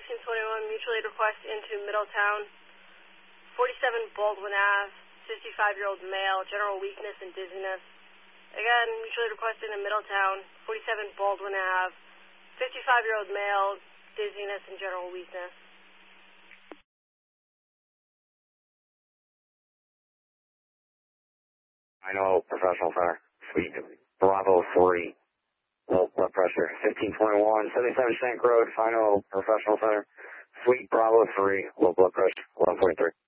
1621, mutual aid request into Middletown, 47 Baldwin Ave, 55-year-old male, general weakness and dizziness. Again, mutual aid request into Middletown, 47 Baldwin Ave, 55-year-old male, dizziness and general weakness. Final professional center, Suite Bravo 3, low blood pressure, 1521, 77 Shank Road, final professional center, Suite Bravo 3, low blood pressure, 143.